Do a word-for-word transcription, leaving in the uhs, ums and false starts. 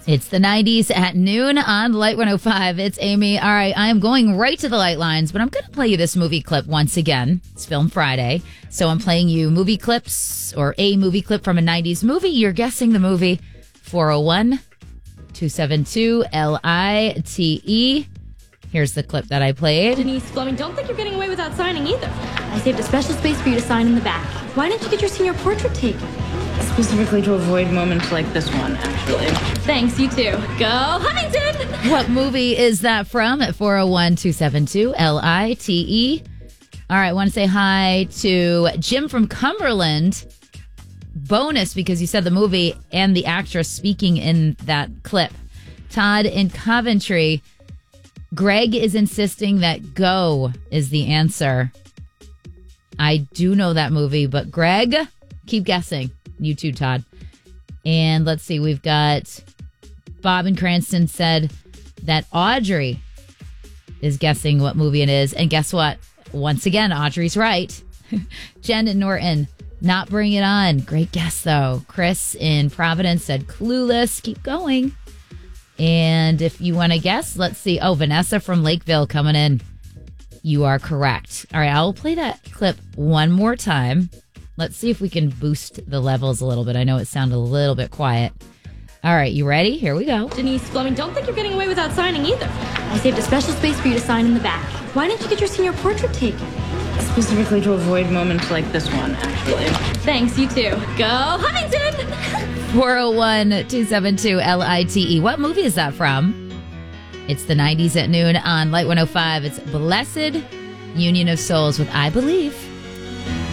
It's the nineties at noon on Light one oh five. It's Amy. All right, I am going right to the light lines, but I'm going to play you this movie clip once again. It's Film Friday. So I'm playing you movie clips or a movie clip from a nineties movie. You're guessing the movie. four oh one, two seven two, L I T E. Here's the clip that I played. Denise Fleming, don't think you're getting away without signing either. I saved a special space for you to sign in the back. Why didn't you get your senior portrait taken? Specifically to avoid moments like this one, actually. Thanks, you too. Go Huntington! What movie is that from? At four oh one, two seven two, L I T E. All right, I want to say hi to Jim from Cumberland. Bonus, because you said the movie and the actress speaking in that clip. Todd in Coventry. Greg is insisting that Go is the answer. I do know that movie, but Greg, keep guessing. You too, Todd. And let's see, we've got Bob in Cranston said that Audrey is guessing what movie it is. And guess what? Once again, Audrey's right. Jen in Norton, Not Bring It On. Great guess, though. Chris in Providence said Clueless. Keep going. And if you want to guess, let's see. Oh, Vanessa from Lakeville coming in. You are correct. All right, I'll play that clip one more time. Let's see if we can boost the levels a little bit. I know it sounded a little bit quiet. All right, you ready? Here we go. Denise Fleming, don't think you're getting away without signing either. I saved a special space for you to sign in the back. Why didn't you get your senior portrait taken? Specifically to avoid moments like this one, actually. Thanks, you too. Go Huntington! four oh one, two seven two, L I T E. What movie is that from? It's the nineties at noon on Light one oh five. It's Blessed Union of Souls with I Believe.